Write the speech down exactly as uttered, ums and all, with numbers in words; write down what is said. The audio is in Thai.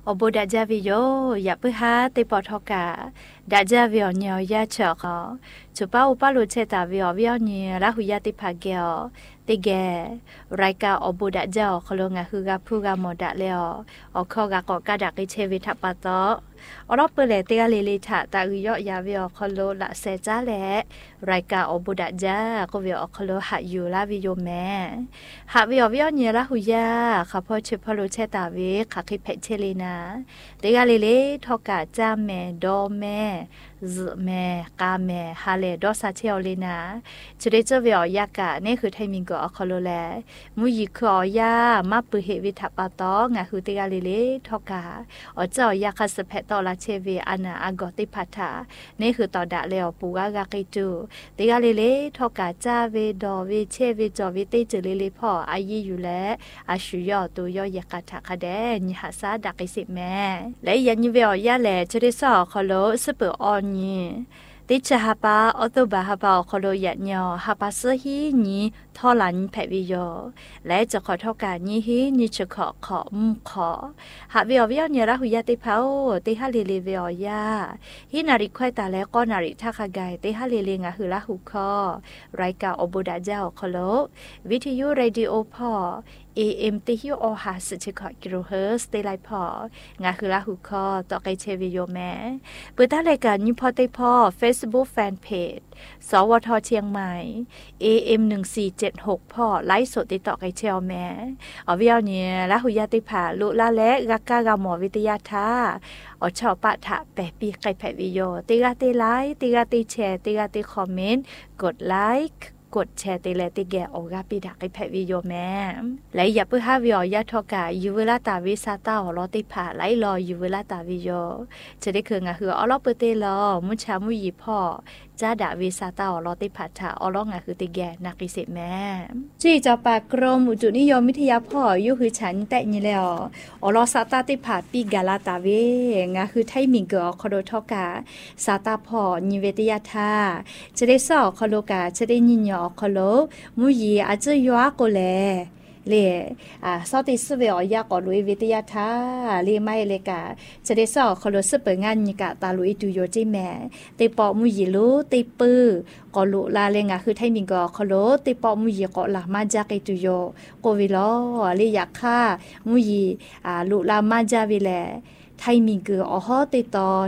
อบูดาจาวิโยอย่าเพื่อหาติปอทอกาดาจาวิโอเนียยาเชอเขาจุป้าอุปาลุเชตาวิโอวิโอเนียละหุยาติพาเกอติแกรายกาอบูดาจาคโลงะคือกาพูกาโมดาเลออคอกากอกาดักอิเชวิทัปปะตออรบเปเลเตกาลิลิทาตาวิโยยาวิโอคโลละเซจาเลรายกาอบูดาจาก็วิโอคโลหะยูลาวิโยแมหะวิโอวิโอเนียละหุยาข้าพ่อชุพาลุเชตาวิขาคิเพเชลีนาเตกาลิลิทอกาจาเมดอเมซเมกาเมฮาเลดอซาเชอลีนาจุดเจวิโอยากะนี่คือไทมิงโกอคโลแลมุยิคอยามาปุเหวิทัปปะตองะคือเตกาลิลิทอกาอเจ้ายาคาสเพตอลาเชวีอานาอากอติพัทธานี่คือตอดะเลอปูกากากิจูเตกาลิลิทอกาจาเวดอเวเชวิจอวิติจุลิลิพ่ออายีอยู่แลอาชุยอตัวยอยากาทะคะแดญหาซาดักอิสิแม่และยันยิเวอยาแลจุดสอคโลสเปออนีติจหาปาออโตบาฮาปาคโลยัญญอฮาปาซฮีนีทอลันแผวิโยและจะขอทอกานีฮีนีจะขอขอมขอหาวิโอวิโอเนียระหุยาติพาวติฮาลิลิวิโอยาฮินาริควายตาและก็นาริทาคากายติฮาลิลิงะหือละหุคอรายกาอบูดาเจ้าคโลวิทยุเรดิโอพอเอ เอ็ม ติฮิโอหาสิจิขอกิโลเฮิรตซ์เตไลพองาคือละหุคอต่อไกเชวิโยแม่เปิดท้ายรายการยิพอติพอ Facebook Fanpage สวทเชียงใหม่ เอ เอ็ม หนึ่งสี่เจ็ดหกพ่อไลฟ์สดติดต่อไกเชลแม่อวิเอาเนี่ยละหุยาติผาลุละและกากากาหมอวิทยาทาอชอปะทะแปะปีไกแผวิโยติกาติไลค์ติกาติแชร์ติกาติคอมเมนต์กดไลค์กดแชร์ติเลติแกโอกาปิดักไอแพวิโยแม่และอย่าเพื่อหาวิโอยาทอกายูเวลาตาวิซาตาอลอติผาไลรอยูเวลาตาวิโยจะได้คืองะคืออลอเปเตลอมุชามุยีพ่อจ้าดาวิซาตาอลอติผาถาอลองะคือติแกนักอิสิแม่จีเจ้าปากกรมอุตุนิยมวิทยาพ่อยูคือฉันแต่นี่แล้วอลอซาตาติผาปีกาลาตาเวงะคือไทมิงเกอคโดทอกาซาตาพ่อนิเวตยาทาจะได้สอคโลกาจะได้ยินยอคโลมุยีอาจจะยัวก็แลเลอ่าสอติสเวอยากอลุยวิทยาทาเลไม่เลกาจะได้สอคโลสเปงานนิกะตาลุยตุโยจิแม่ติปอมุยีลุติปือกอลุลาเลงะคือไทมิงกอคโลติปอมุยีกอลามาจากิตุโยโกวิลอเลอยากค่ามุยีอ่าลุลามาจาวิแลไทมิงเกออฮอติตอ